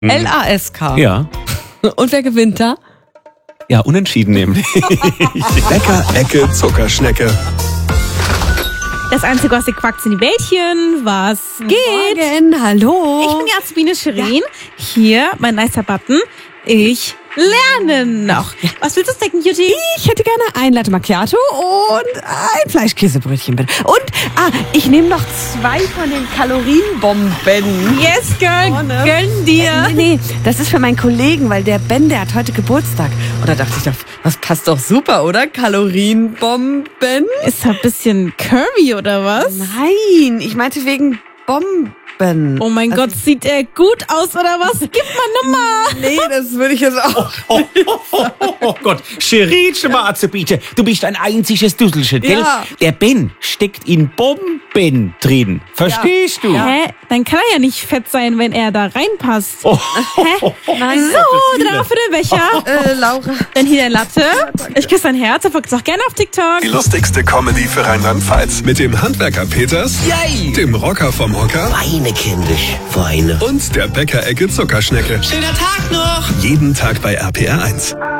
L-A-S-K. Ja. Und wer gewinnt da? Ja, unentschieden nämlich. Bäcker-Ecke Zuckerschnecke. Das einzige, was ihr quackt, sind die Bällchen. Was geht? Morgen, hallo. Ich bin die Azubine Shirin. Hier, mein nicer Button. Ich lerne noch. Was willst du snacken, Cutie? Ich hätte gerne ein Latte Macchiato und ein Fleischkäsebrötchen bitte. Und, ich nehme noch 2 von den Kalorienbomben. Yes, Girl. Oh, ne? Gönn dir. Nee, das ist für meinen Kollegen, weil der Ben, der hat heute Geburtstag. Und da dachte ich, das passt doch super, oder? Kalorienbomben? Ist ein bisschen curvy, oder was? Nein, ich meinte wegen Bomben. Oh mein Gott, sieht er gut aus, oder was? Gib mal Nummer. Nee, das würde ich jetzt auch. Oh Gott, Shirin Schwarzebiete, du bist ein einziges Dusselchen, gell? Ja. Der Ben steckt in Bomben drin. Verstehst du? Hä? Dann kann er ja nicht fett sein, wenn er da reinpasst. Oh. Hä? Nein. So, dann auch für den Becher. Laura. Dann hier dein Latte. Ich küsse dein Herz. Folgt auch gerne auf TikTok. Die lustigste Comedy für Rheinland-Pfalz. Mit dem Handwerker Peters, Yay! dem Rocker vom Hocker Weine, kindisch, Weine. und der Bäcker-Ecke Zuckerschnecke. Schöner Tag noch! Jeden Tag bei RPR 1.